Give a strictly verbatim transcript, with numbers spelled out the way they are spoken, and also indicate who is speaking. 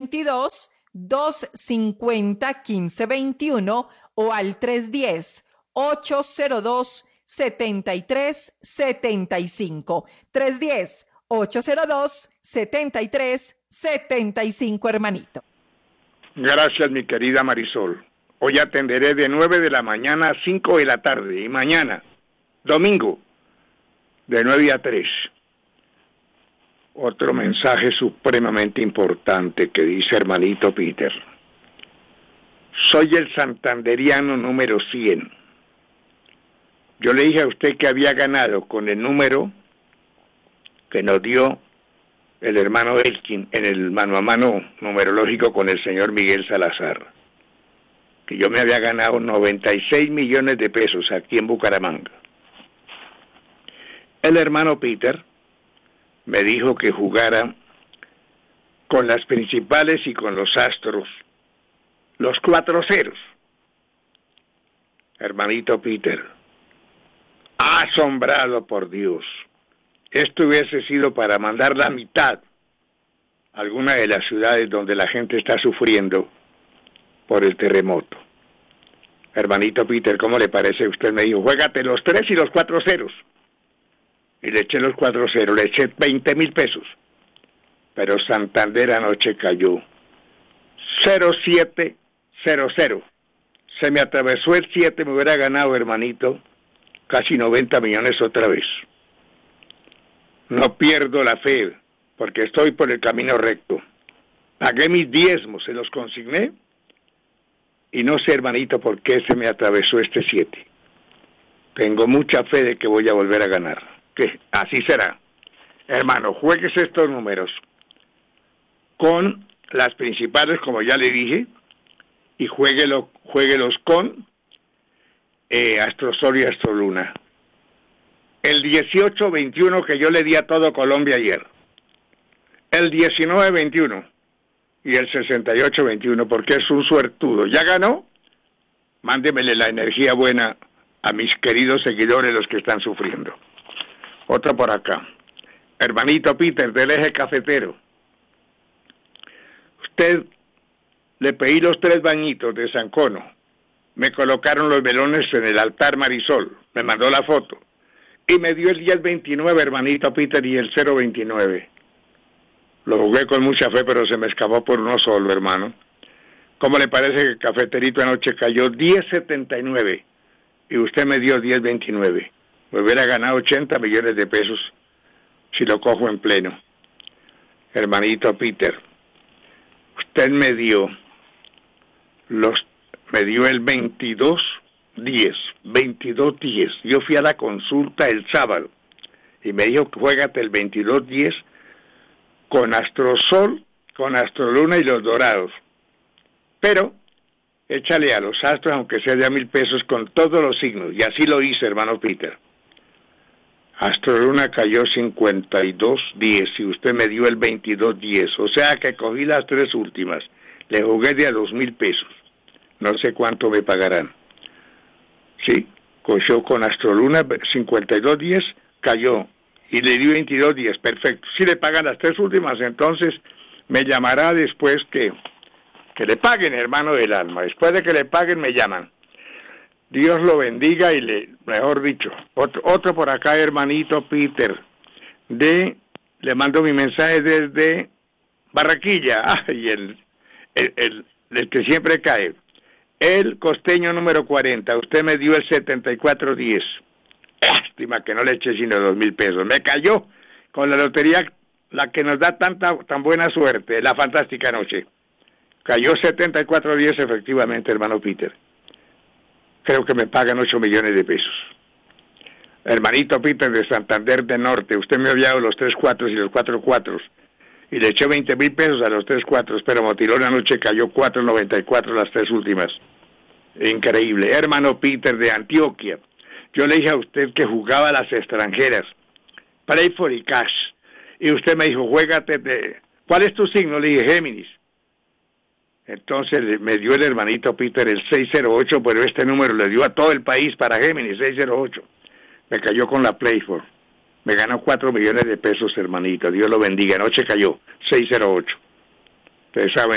Speaker 1: veintidós, dos cincuenta, quince veintiuno o al tres diez, ocho cero dos, setenta y tres setenta y cinco. tres diez, ocho cero dos, setenta y tres setenta y cinco, hermanito.
Speaker 2: Gracias, mi querida Marisol. Hoy atenderé de nueve de la mañana a cinco de la tarde y mañana, domingo, de nueve a tres. Otro mensaje supremamente importante que dice hermanito Peter. Soy el santanderiano número cien. Yo le dije a usted que había ganado con el número que nos dio el hermano Elkin en el mano a mano numerológico con el señor Miguel Salazar, que yo me había ganado noventa y seis millones de pesos aquí en Bucaramanga. El hermano Peter me dijo que jugara con las principales y con los astros, los cuatro ceros. Hermanito Peter, asombrado por Dios, esto hubiese sido para mandar la mitad a alguna de las ciudades donde la gente está sufriendo por el terremoto. Hermanito Peter, ¿cómo le parece? Usted me dijo, juégate los tres y los cuatro ceros. Y le eché los cuatro ceros, le eché veinte mil pesos. Pero Santander anoche cayó cero siete cero cero. Se me atravesó el siete, me hubiera ganado, hermanito, casi noventa millones otra vez. No pierdo la fe, porque estoy por el camino recto. Pagué mis diezmos, se los consigné, y no sé, hermanito, por qué se me atravesó este siete. Tengo mucha fe de que voy a volver a ganar. Que así será. Hermano, juéguese estos números con las principales, como ya le dije, y juéguelo, juéguelos con eh, Astrosol y Astroluna. El dieciocho veintiuno que yo le di a todo Colombia ayer, el diecinueve veintiuno y el sesenta y ocho veintiuno, porque es un suertudo. ¿Ya ganó? Mándemele la energía buena a mis queridos seguidores, los que están sufriendo. Otro por acá. Hermanito Peter, del Eje Cafetero. Usted, le pedí los tres bañitos de San Cono. Me colocaron los velones en el altar Marisol. Me mandó la foto. Y me dio el diez veintinueve, hermanito Peter, y el cero veintinueve. Lo jugué con mucha fe, pero se me escapó por uno solo, hermano. ¿Cómo le parece que el cafeterito anoche cayó diez setenta y nueve? Y usted me dio diez veintinueve. Me hubiera ganado ochenta millones de pesos si lo cojo en pleno. Hermanito Peter, usted me dio los me dio el veintidós diez, veintidós diez. Yo fui a la consulta el sábado y me dijo, juégate el veintidós diez con Astrosol, con Astroluna y los dorados. Pero échale a los astros, aunque sea de a mil pesos, con todos los signos. Y así lo hice, hermano Peter. Astroluna cayó cincuenta y dos diez y usted me dio el veintidós diez. O sea que cogí las tres últimas. Le jugué de a dos mil pesos. No sé cuánto me pagarán. Sí, cogió con Astroluna cincuenta y dos diez, cayó. Y le di veintidós diez, perfecto. Si le pagan las tres últimas, entonces me llamará después que, que le paguen, hermano del alma. Después de que le paguen, me llaman. Dios lo bendiga y le, mejor dicho, otro, otro por acá, hermanito Peter, de, le mando mi mensaje desde Barranquilla, ay, el, el, el, el que siempre cae, el costeño número cuarenta, usted me dio el setenta y cuatro diez, lástima que no le eché sino dos mil pesos, me cayó con la lotería, la que nos da tanta, tan buena suerte, la fantástica noche, cayó setenta y cuatro diez efectivamente, hermano Peter. Creo que me pagan ocho millones de pesos. Hermanito Peter de Santander de Norte, usted me había dado los tres cuatros y los cuatro cuatros, y le eché veinte mil pesos a los tres cuatros, pero Motilón anoche cayó cuatro noventa y cuatro las tres últimas. Increíble. Hermano Peter de Antioquia, yo le dije a usted que jugaba a las extranjeras, Play for y Cash, y usted me dijo, juégate de... ¿Cuál es tu signo? Le dije, Géminis. Entonces me dio el hermanito Peter el seis cero ocho, pero este número le dio a todo el país para Géminis, seis cero ocho. Me cayó con la Playfor. Me ganó cuatro millones de pesos, hermanito. Dios lo bendiga. Anoche cayó, seis cero ocho. Ustedes saben